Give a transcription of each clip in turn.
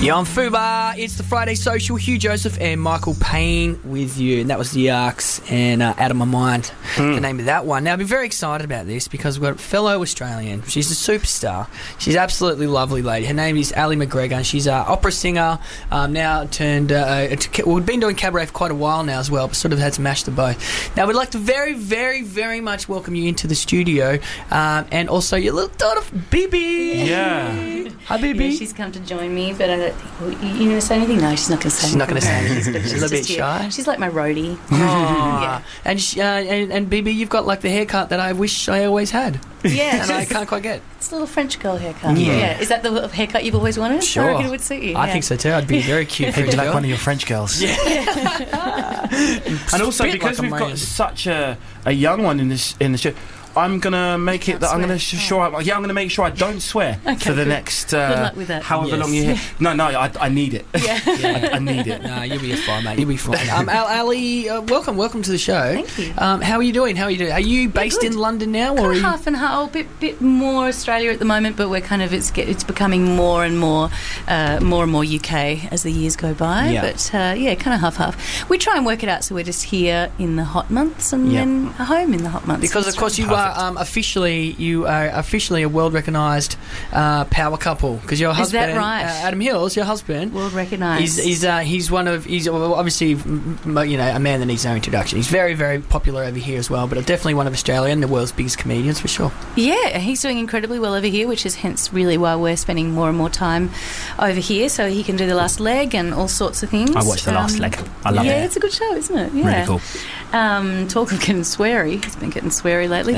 You're on Fubar. It's the Friday Social. Hugh Joseph and Michael Payne with you. And that was The Arcs and Out of My Mind, the name of that one. Now, I've been very excited about this because we've got a fellow Australian. She's a superstar. She's an absolutely lovely lady. Her name is Ali McGregor, and she's an opera singer, now turned... we've been doing cabaret for quite a while now as well, but sort of had to mash the bow. Now, we'd like to very, very, very much welcome you into the studio, and also your little daughter, Bibi. Yeah. Hi, Bibi. Yeah, she's come to join me, but I don't think... Well, you going to say anything? No, she's not going to say anything. She's not going to say anything. She's a little bit here. shy. She's like my roadie. Yeah. And Bibi, you've got like the haircut that I wish I always had. Yeah. And I can't quite get. It's a little French girl haircut. Yeah. Is that the haircut you've always wanted? Sure. I reckon it would suit you. I think so too. I'd be very cute. Hey, French do you like girl. one of your French girls? Yeah. And also, Spit because like a we've got man. such a young one in the show, I'm gonna make it that I'm gonna I'm gonna make sure I don't swear for the next Good luck with that. however Yes. long you're here. No, I need it. Yeah. I need it. No, you'll be fine, mate. You'll be fine. Ali, welcome to the show. Thank you. How are you doing? Are you based good. in London now, or Kind are of you? half and half, a bit more Australia at the moment, but we're kind of it's becoming more and more UK as the years go by. Yeah. But kind of half. We try and work it out so we're just here in the hot months and then home in the hot months. Because of course you are officially a world recognised power couple. Because your husband, that right? Adam Hills, your husband, World recognised. he's obviously a man that needs no introduction. He's very, very popular over here as well, but definitely one of Australia and the world's biggest comedians for sure. Yeah, he's doing incredibly well over here, which is hence really why we're spending more and more time over here, so he can do The Last Leg and all sorts of things. I watched The Last Leg. I love it. Yeah, it's a good show, isn't it? Yeah. Really cool. Talk of getting sweary. He's been getting sweary lately.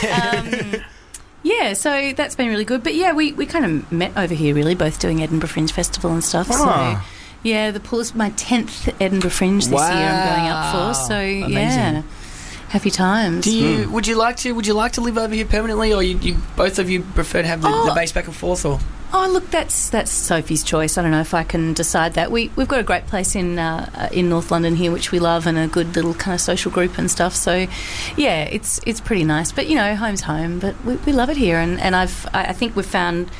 Yeah, so that's been really good. But yeah, we kind of met over here really, both doing Edinburgh Fringe Festival and stuff. Ah. So yeah, the pool is my 10th Edinburgh Fringe this year I'm going up for. So Amazing. yeah, happy times. Would you like to live over here permanently, or you both of you prefer to have the base back and forth, or? Oh, look, that's Sophie's choice. I don't know if I can decide that. We've got a great place in North London here, which we love, and a good little kind of social group and stuff. So, yeah, it's pretty nice. But home's home. But we love it here, and I think we've found,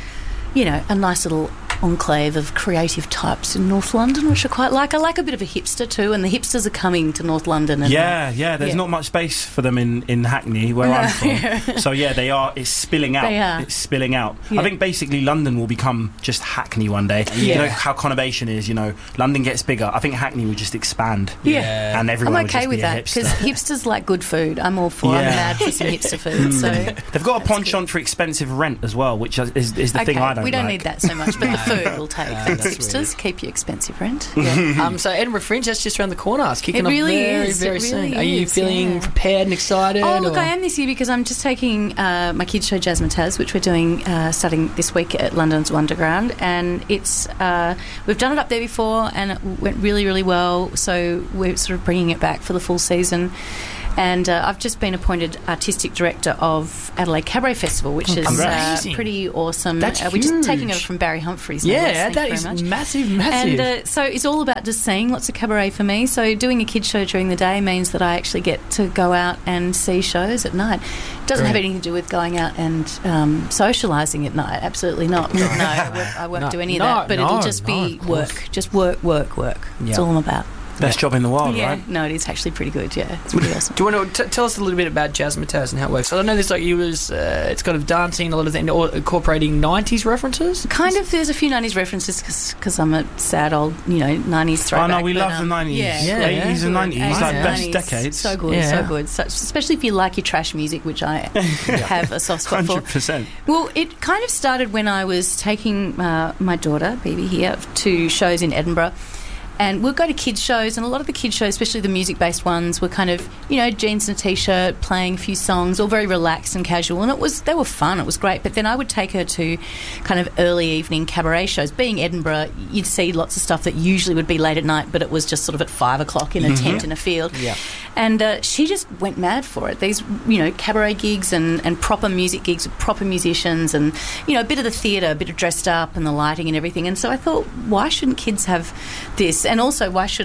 a nice little enclave of creative types in North London, which I quite like. I like a bit of a hipster too, and the hipsters are coming to North London. And There's not much space for them in Hackney, where I'm from. So yeah, they are. It's spilling out. They are. It's spilling out. Yeah. I think basically London will become just Hackney one day. Yeah. You know how conurbation is. London gets bigger. I think Hackney will just expand. Yeah. And everyone I'm will okay just with be that a because hipster. hipsters like good food. I'm all for. I'm Yeah. mad for some hipster food. So They've got a penchant for expensive rent as well, which is the thing I don't. we don't like. need that so much, but the food will take. Thanks, that's hipsters. Keep your expensive rent. Yeah. So Edinburgh Fringe, that's just around the corner. It's kicking It really off very, is. very It soon. really Are you is, feeling yeah. prepared and excited? Oh, look, or? I am this year because I'm just taking my kids' show Jazzmatazz, which we're doing starting this week at London's Wonderground, and it's we've done it up there before, and it went really, really well. So we're sort of bringing it back for the full season. And I've just been appointed artistic director of Adelaide Cabaret Festival, which is Amazing. pretty awesome. That's we're just taking huge. over from Barry Humphries. now. Yeah, Thank that you is very much. massive. And so it's all about just seeing lots of cabaret for me. So doing a kids show during the day means that I actually get to go out and see shows at night. It doesn't have anything to do with going out and socialising at night. Absolutely not. No, I won't do any of that. But it'll just be of course. work. Just work. Yeah. That's all I'm about. Best job in the world, Yeah. right? No, it is actually pretty good. Yeah, it's pretty awesome. Do you want to tell us a little bit about Jazzmatazz and how it works? So I know there's it's kind of dancing, a lot of things, incorporating 90s references. Kind of, there's a few 90s references because I'm a sad old, 90s throwback. Oh no, we but, love the 90s. Yeah, 80s and 90s, like Yeah. best 90s. decades. So good, Yeah. so good. Especially if you like your trash music, which I have a soft spot for. 100%. Well, it kind of started when I was taking my daughter, Bibi, here to shows in Edinburgh. And we'll go to kids' shows, and a lot of the kids' shows, especially the music-based ones, were kind of, jeans and a T-shirt, playing a few songs, all very relaxed and casual. And they were fun, it was great. But then I would take her to kind of early evening cabaret shows. Being Edinburgh, you'd see lots of stuff that usually would be late at night, but it was just sort of at 5 o'clock in a tent in a field. Yeah. And she just went mad for it. These, cabaret gigs and proper music gigs with proper musicians and, a bit of the theatre, a bit of dressed up and the lighting and everything. And so I thought, why shouldn't kids have this? And also, why shouldn't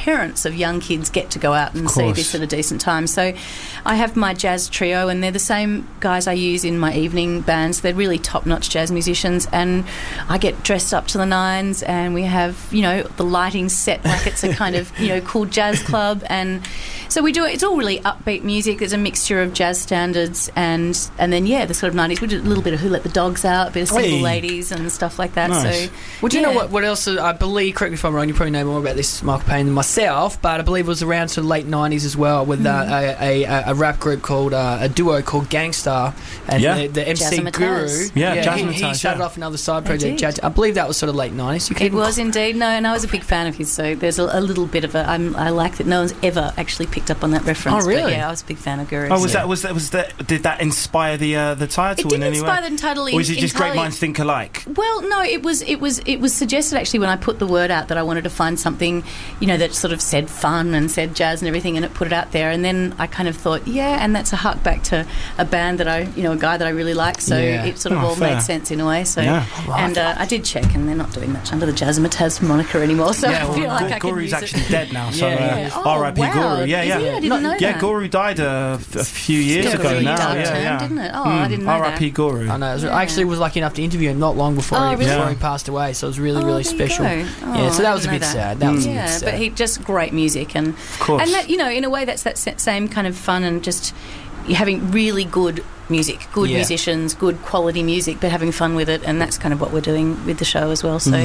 parents of young kids get to go out and see this at a decent time. So I have my jazz trio, and they're the same guys I use in my evening bands. They're really top-notch jazz musicians, and I get dressed up to the nines, and we have, the lighting set like it's a kind of, cool jazz club. And so we do it. It's all really upbeat music. There's a mixture of jazz standards and then, the sort of 90s. We do a little bit of Who Let the Dogs Out, a bit of Single Ladies and stuff like that. Nice. So, well, do you know what else? I believe, correct me if I'm wrong, you probably know more about this, Michael Payne, than myself, but I believe it was around sort of late 90s as well with a rap group called, a duo called Gangstar, and the MC Guru. Jazzmatazz, he started off another side project. I believe that was sort of late 90s. It was indeed. No, and I was a big fan of his, so there's a little bit of I like that no one's ever actually picked up on that reference. Oh, really? But yeah, I was a big fan of Guru. Oh, did that inspire the title in any way? It didn't inspire the title. Or is it just great minds think alike? Well, no, it was suggested actually when I put the word out that I wanted to find something, that sort of said fun and said jazz and everything, and it put it out there. And then I kind of thought, and that's a hark back to a band that a guy that I really like. So it sort of all made sense in a way. So I did check, and they're not doing much under the Jazzmatazz moniker anymore. So I feel like I can Guru's use actually it. dead now. So wow. R.I.P. Guru. Yeah. I didn't know that. Guru died a few years It's got a ago really now. dark turn, didn't it? Oh, I didn't know R.I.P. that. Guru. I know. I actually was lucky enough to interview him not long before he passed away, so it was really, really there you special. go. So that was a bit sad. That was a bit sad. But he just great music, and of course. And that, in a way that's that same kind of fun, and just having really good music, good musicians, good quality music, but having fun with it, and that's kind of what we're doing with the show as well. So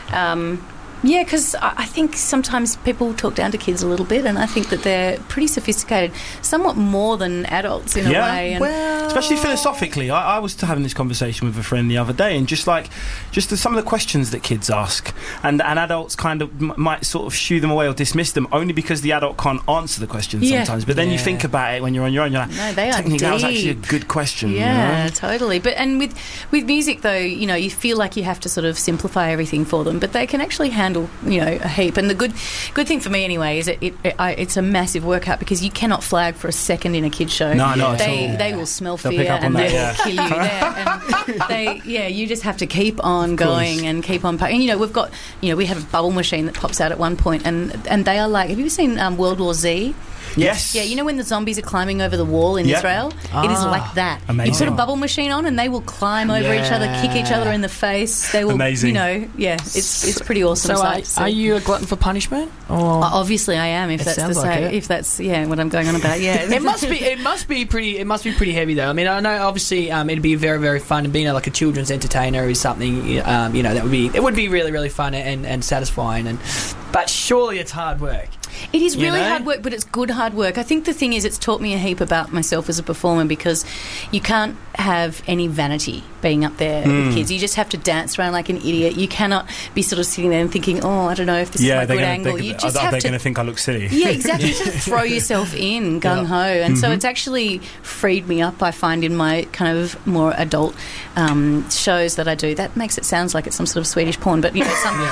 because I think sometimes people talk down to kids a little bit, and I think that they're pretty sophisticated, somewhat more than adults in a way. And especially philosophically. I was having this conversation with a friend the other day, and just some of the questions that kids ask, and adults kind of might sort of shoo them away or dismiss them, only because the adult can't answer the question sometimes. But then you think about it when you're on your own, you're like, no, they are technically deep. that was actually a good question. Yeah, totally. But and with music though, you feel like you have to sort of simplify everything for them, but they can actually handle a heap. And the good thing for me anyway is that it's a massive workout, because you cannot flag for a second in a kids show. No, they will smell fear and they will kill you there. And you just have to keep on going and keep on. And we've got we have a bubble machine that pops out at one point, and they are like, have you ever seen World War Z? Yes. Yeah, when the zombies are climbing over the wall in Israel? It is like that. Amazing. You put a bubble machine on and they will climb over each other, kick each other in the face. They will, amazing. It's pretty awesome. So are you a glutton for punishment? Or? Obviously I am, if that's what I'm going on about, It must be pretty heavy though. I mean, I know obviously it'd be very, very fun, and being like a children's entertainer is something that would be really, really fun and satisfying, but surely it's hard work. It is really hard work, but it's good hard work. I think the thing is, it's taught me a heap about myself as a performer, because you can't have any vanity being up there with kids. You just have to dance around like an idiot. You cannot be sort of sitting there and thinking, I don't know if this is my good angle. You just have to... They're going to think I look silly. Yeah, exactly. You just throw yourself in, gung-ho. And so it's actually freed me up, I find, in my kind of more adult shows that I do. That makes it sound like it's some sort of Swedish porn, but,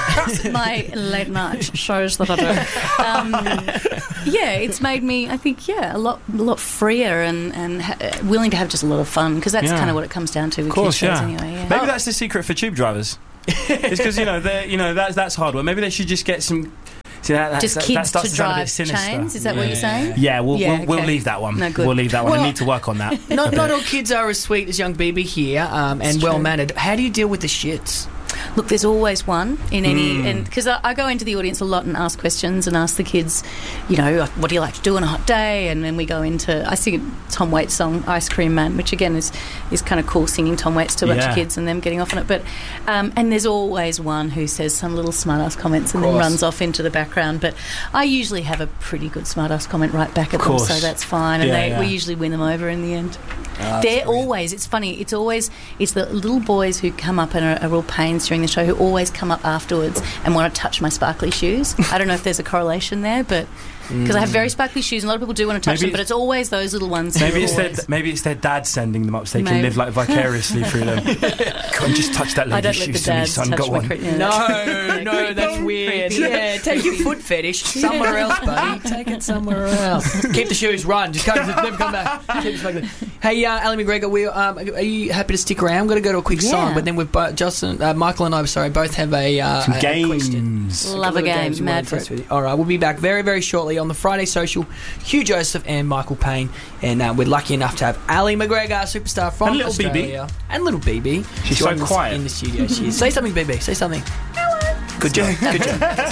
my late night shows that I do. It's made me, I think, a lot freer and willing to have just a lot of fun, because that's kind of what it comes down to with kids shows anyway. Yeah. Maybe that's the secret for tube drivers. It's because that's hard work. Maybe they should just get some. Kids that to drive chains. Is that what you're saying? Yeah, we'll leave that one. No, good. We'll leave that one. I need to work on that. Not all kids are as sweet as young BB here, and well mannered. How do you deal with the shits? Look, there's always one in any, and because I go into the audience a lot and ask questions and ask the kids, what do you like to do on a hot day? And then we go into, I sing Tom Waits' song "Ice Cream Man," which again is kind of cool, singing Tom Waits to a bunch of kids and them getting off on it. But and there's always one who says some little smart-ass comments and then runs off into the background. But I usually have a pretty good smart-ass comment right back at them, so that's fine. And we usually win them over in the end. They're always, it's funny, it's the little boys who come up and are real pains during the show, who always come up afterwards and want to touch my sparkly shoes. I don't know if there's a correlation there, but because I have very sparkly shoes, and a lot of people do want to touch them, but it's always those little ones. Maybe it's their dad sending them up so they can live like vicariously through them. Come on, just touch that lady's shoes for me, son. Go on. No, that's weird. Yeah, take your foot fetish somewhere else, buddy. Take it somewhere else. Keep the shoes, run. Just never come back. Hey, Ali McGregor, are you happy to stick around? I'm going to go to a quick song, but then we've Michael and I, both have a games. Love a game. Mad for it. All right, we'll be back very, very shortly on the Friday Social. Hugh Joseph and Michael Payne, and we're lucky enough to have Ali McGregor, superstar from and Australia, and little BB. She's so quiet in the studio. She is. Say something, BB. Say something. Hello. Good job.